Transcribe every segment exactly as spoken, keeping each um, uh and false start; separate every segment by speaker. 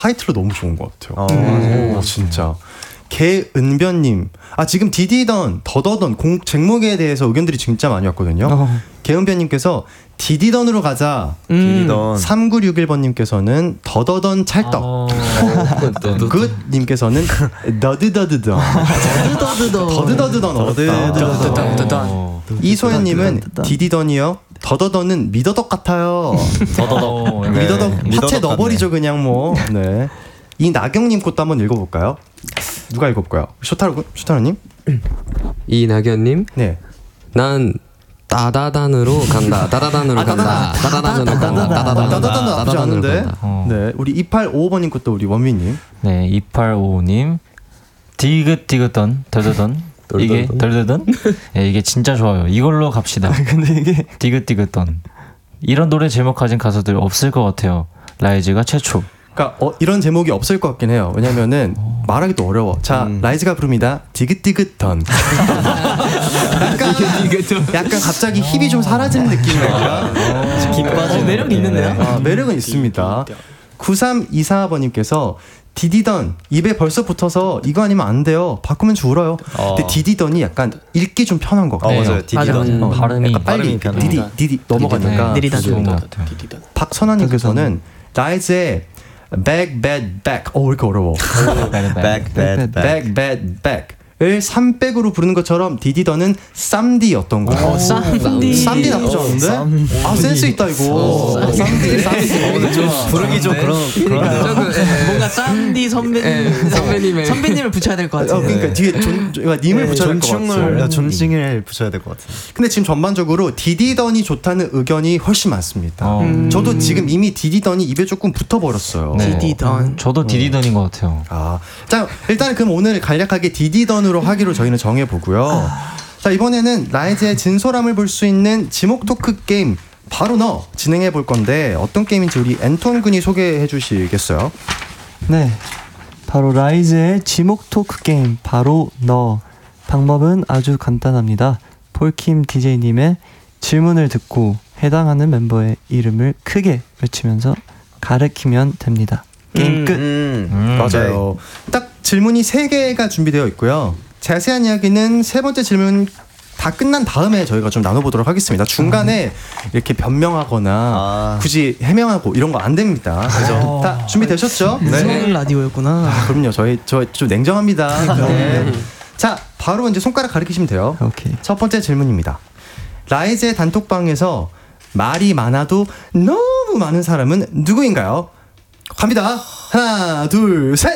Speaker 1: 타이틀로 너무 좋은 것 같아요.
Speaker 2: 음.
Speaker 1: 오, 진짜. 개은변님, 아 지금 디디던, 더더던 공 제목에 대해서 의견들이 진짜 많이 왔거든요. 어. 개은변님께서 디디던으로 가자.
Speaker 2: 음.
Speaker 1: 디디던. 삼구육일 번님께서는 더더던 찰떡. 어. 굿님께서는 더드더드던.
Speaker 3: 더드더드던.
Speaker 1: 더드더드던 어렵다. 이소연님은 디디던이요. 더더던은 미더덕 같아요.
Speaker 2: 더더덕.
Speaker 1: 미더덕 화채 넣어버리죠 그냥 뭐. 네. 이 나경님 것도 한번 읽어볼까요? 누가 읽어볼까요? 쇼타로 쇼타로님?
Speaker 4: 이나경님?
Speaker 1: 네.
Speaker 4: 난 따다단으로 간다. 따다단으로 간다. 따다단으로 간다.
Speaker 1: 따다단으로 나쁘지 않은데. 네. 우리 이팔오오 번님 것도 우리 원민님.
Speaker 5: 네. 이팔오오님 디귿디귿던 더더던 이게 덜덜던? 네, 이게 진짜 좋아요. 이걸로 갑시다.
Speaker 6: 근데 이게
Speaker 5: 디귿디귿던 이런 노래 제목 가진 가수들 없을 것 같아요. 라이즈가 최초.
Speaker 1: 그러니까 어, 이런 제목이 없을 것 같긴 해요. 왜냐면은 어. 말하기도 어려워. 자, 음. 라이즈가 부릅니다. 디귿디귿던. 약간, 약간 갑자기 힙이 좀 사라지는 느낌이랄까.
Speaker 3: 어, 매력이 있는데요?
Speaker 1: 네. 아, 매력은 있습니다. 구삼이사 번님께서 디디던 입에 벌써 붙어서 이거 아니면 안 돼요. 바꾸면 죽어요. 어. 근데 디디던이 약간 읽기 좀 편한 것 같아요.
Speaker 2: 어, 맞아요. 디디던.
Speaker 5: 어, 발음이
Speaker 1: 약간 빨리 디디 디디 넘어가니까
Speaker 3: 좋은 것
Speaker 5: 같아요.
Speaker 1: 박선아님께서는 라이즈의 Back, bad, back. 어, 왜 이렇게 어려워?
Speaker 2: Back, bad, back.
Speaker 1: Back, bad, back을 삼백으로 부르는 것처럼 디디더는 쌈디였던 거예요.
Speaker 3: 어, 쌈디.
Speaker 1: 쌈디 나쁘지 않은데? 아, 센스 있다, 이거. 쌈디, 쌈디.
Speaker 2: 좀 부르기 좀 그런, 그런.
Speaker 3: 뭔가 쌈디 선배님. 선배님을. 선배님을 붙여야 될 것 같아요.
Speaker 1: 어, 그러니까 뒤에 존, 님을 붙여야 될 것 같아요.
Speaker 2: 존칭을 붙여야 될 것 같아요.
Speaker 1: 근데 지금 전반적으로 디디던이 좋다는 의견이 훨씬 많습니다. 어. 음. 저도 지금 이미 디디던이 입에 조금 붙어버렸어요.
Speaker 3: 네. 디디던.
Speaker 5: 저도 디디던인 것 같아요.
Speaker 1: 아, 자, 일단 그럼 오늘 간략하게 디디던으로 하기로 저희는 정해보고요. 아. 자, 이번에는 라이즈의 진솔함을 볼 수 있는 지목 토크 게임 바로 너 진행해 볼 건데 어떤 게임인지 우리 앤톤 군이 소개해 주시겠어요?
Speaker 6: 네, 바로 라이즈의 지목 토크 게임 바로 너. 방법은 아주 간단합니다. 폴킴 디제이님의 질문을 듣고 해당하는 멤버의 이름을 크게 외치면서 가르치면 됩니다. 게임
Speaker 1: 음,
Speaker 6: 끝.
Speaker 1: 음, 음, 맞아요. 딱 질문이 세 개가 준비되어 있고요. 자세한 이야기는 세 번째 질문 다 끝난 다음에 저희가 좀 나눠보도록 하겠습니다. 중간에 음. 이렇게 변명하거나 아. 굳이 해명하고 이런 거 안 됩니다. 그죠? 다 준비되셨죠?
Speaker 3: 무서운 네. 라디오였구나.
Speaker 1: 아, 그럼요. 저희 저 좀 냉정합니다. 네. 자, 바로 이제 손가락 가리키시면 돼요.
Speaker 6: 오케이.
Speaker 1: 첫 번째 질문입니다. 라이즈의 단톡방에서 말이 많아도 너무 많은 사람은 누구인가요? 갑니다. 하나, 둘, 셋.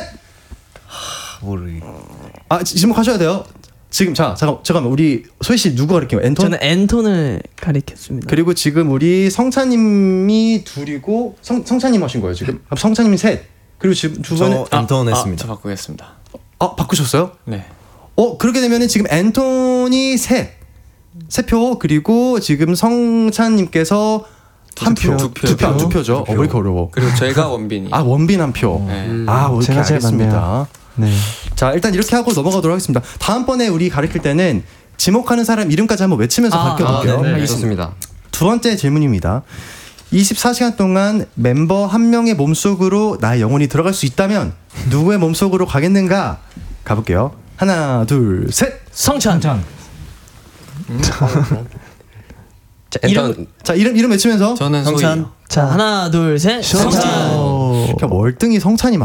Speaker 2: 모르겠.
Speaker 1: 아, 지목하셔야 돼요. 지금 자, 잠깐 잠깐만 우리 소희 씨 누구 가르쳐요? 앤톤?
Speaker 3: 저는 앤톤을 가르쳤습니다.
Speaker 1: 그리고 지금 우리 성찬님이 둘이고 성 성찬님 하신 거예요 지금? 아, 성찬님이 셋. 그리고 지금 두 분은
Speaker 2: 앤톤
Speaker 7: 아,
Speaker 2: 했습니다.
Speaker 7: 아, 저 바꾸겠습니다.
Speaker 1: 아, 바꾸셨어요?
Speaker 7: 네.
Speaker 1: 어, 그렇게 되면은 지금 앤톤이 셋, 세 표, 그리고 지금 성찬님께서 한 표, 두 표, 두 표, 두 표죠. 어, 왜 이렇게 어려워?
Speaker 7: 그리고 제가 원빈이.
Speaker 1: 아, 원빈 한 표.
Speaker 7: 네.
Speaker 1: 아, 오케이,
Speaker 6: 제가 제일
Speaker 1: 알겠습니다.
Speaker 6: 많네요. 네.
Speaker 1: 자, 일단 이렇게 하고 넘어가도록 하겠습니다. 다음번에 우리 가르칠 때는 지목하는 사람 이름까지 한번 외치면서
Speaker 3: 아,
Speaker 1: 가르쳐볼게요.
Speaker 4: 아, 네, 알겠습니다.
Speaker 1: 두 번째 질문입니다. 이십사 시간 동안 멤버 한 명의 몸속으로 나의 영혼이 들어갈 수 있다면 누구의 몸속으로 가겠는가? 가볼게요. 하나, 둘, 셋.
Speaker 3: 성찬.
Speaker 5: 성찬.
Speaker 4: 음. 자, 이름,
Speaker 1: 자, 이름 이름 외치면서
Speaker 7: 저는
Speaker 2: 성찬.
Speaker 7: 소희.
Speaker 3: 자, 하나, 둘, 셋. 성찬.
Speaker 1: 그냥 월등히 성찬이